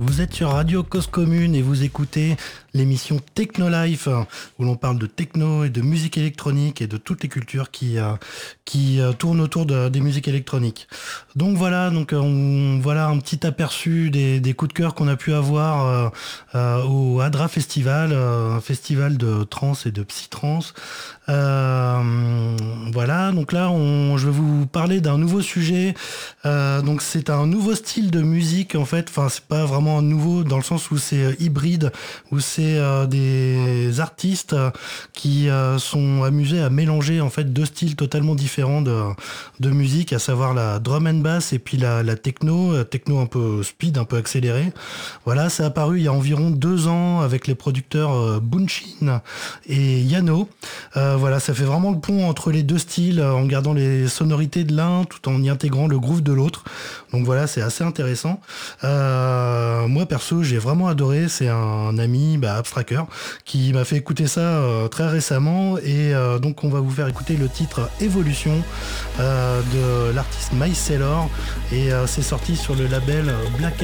Vous êtes sur Radio Cause Commune et vous écoutez l'émission Techno Life où l'on parle de techno et de musique électronique et de toutes les cultures qui tournent autour des musiques électroniques. Donc voilà, voilà un petit aperçu des coups de cœur qu'on a pu avoir au Hadra Festival, un festival de trance et de psy-trance. Voilà, donc là je vais vous parler d'un nouveau sujet. Donc c'est un nouveau style de musique en fait. Enfin c'est pas vraiment nouveau dans le sens où c'est hybride, où c'est des artistes qui sont amusés à mélanger en fait deux styles totalement différents de musique, à savoir la drum and bass et puis la techno un peu speed, un peu accéléré. Voilà, c'est apparu il y a environ 2 ans avec les producteurs Bunchin et Yano. Voilà, ça fait vraiment le pont entre les deux styles en gardant les sonorités de l'un tout en y intégrant le groove de l'autre. Donc voilà, c'est assez intéressant. Moi perso, j'ai vraiment adoré. C'est un ami, Abstracker, qui m'a fait écouter ça très récemment. Et donc on va vous faire écouter le titre Evolution de l'artiste Micellar. Et c'est sorti sur le label Black